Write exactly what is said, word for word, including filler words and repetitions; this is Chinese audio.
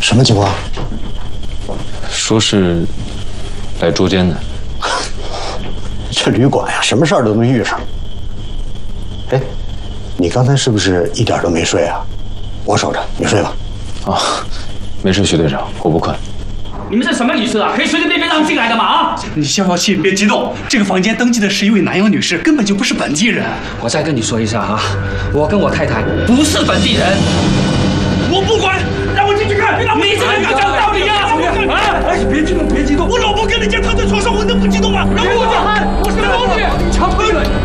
什么情况？ 说是来捉奸的。 这旅馆呀，什么事儿都能遇上。哎，你刚才是不是一点都没睡啊？我守着，你睡吧。 啊，没事，徐队长，我不困。 你们这什么仪式啊？可以随随便便让进来的吗？啊！ 你消消气，别激动。这个房间登记的是一位南洋女士，根本就不是本地人。 我再跟你说一声啊，我跟我太太不是本地人。我不管，让我进去看。你这人敢讲道理啊？啊！哎，别激动，别激动。我老婆跟人家躺在床上，我能不激动吗？让我进。我是老李，强推了。